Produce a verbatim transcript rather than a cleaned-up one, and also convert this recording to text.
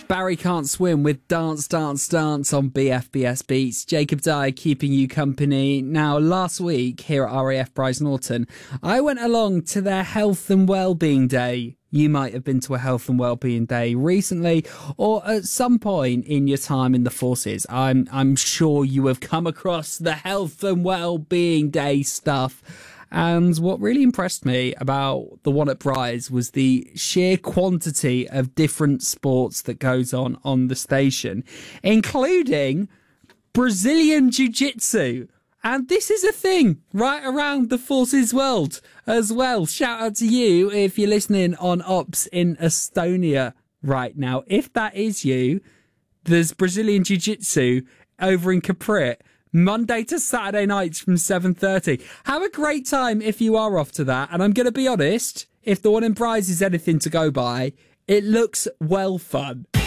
Barry Can't Swim with Dance, Dance, Dance on B F B S Beats. Jacob Dye keeping you company. Now, last week here at R A F Brize Norton, I went along to their Health and Wellbeing Day. You might have been to a Health and Wellbeing Day recently or at some point in your time in the forces. I'm, I'm sure you have come across the Health and Wellbeing Day stuff. And what really impressed me about the one at Brize was the sheer quantity of different sports that goes on on the station, including Brazilian Jiu-Jitsu. And this is a thing right around the forces world as well. Shout out to you if you're listening on Ops in Estonia right now. If that is you, there's Brazilian Jiu-Jitsu over in Capri. Monday to Saturday nights from seven thirty. Have a great time if you are off to that. And I'm going to be honest, if the one in Brize is anything to go by, it looks well fun.